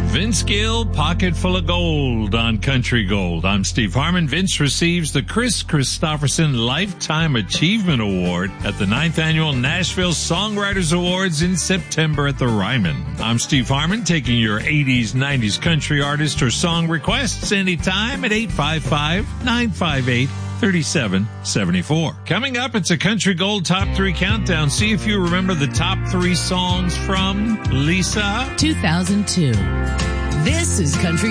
Vince Gill, Pocket Full of Gold on Country Gold. I'm Steve Harmon. Vince receives the Chris Christopherson Lifetime Achievement Award at the 9th Annual Nashville Songwriters Awards in September at the Ryman. I'm Steve Harmon, taking your 80s, 90s country artist or song requests anytime at 855-958-3774. Coming up, it's a Country Gold Top 3 Countdown. See if you remember the top 3 songs from Lisa. 2002. This is Country